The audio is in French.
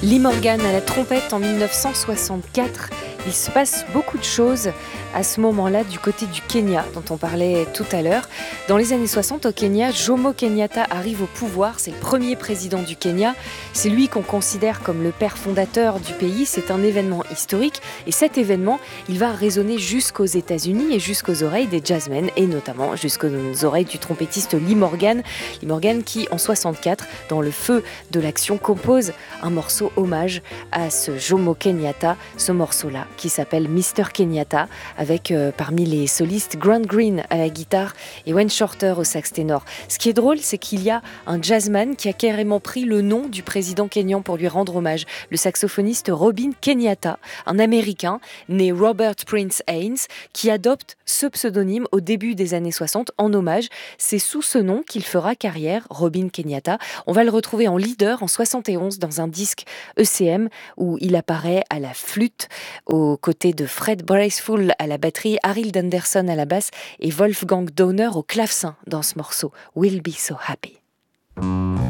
Lee Morgan à la trompette en 1964. Il se passe beaucoup de choses à ce moment-là du côté du Kenya, dont on parlait tout à l'heure. Dans les années 60, au Kenya, Jomo Kenyatta arrive au pouvoir. C'est le premier président du Kenya. C'est lui qu'on considère comme le père fondateur du pays. C'est un événement historique. Et cet événement, il va résonner jusqu'aux États-Unis et jusqu'aux oreilles des jazzmen, et notamment jusqu'aux oreilles du trompettiste Lee Morgan. Lee Morgan qui, en 64, dans le feu de l'action, compose un morceau hommage à ce Jomo Kenyatta, ce morceau-là qui s'appelle Mr. Kenyatta, avec parmi les solistes Grant Green à la guitare et Wayne Shorter au sax ténor. Ce qui est drôle, c'est qu'il y a un jazzman qui a carrément pris le nom du président kényan pour lui rendre hommage, le saxophoniste Robin Kenyatta, un Américain né Robert Prince Haynes, qui adopte ce pseudonyme au début des années 60 en hommage. C'est sous ce nom qu'il fera carrière, Robin Kenyatta. On va le retrouver en leader en 71 dans un disque ECM où il apparaît à la flûte aux côtés de Fred Braceful à la batterie, Harold Anderson à la basse et Wolfgang Donner au clavecin dans ce morceau We'll Be So Happy.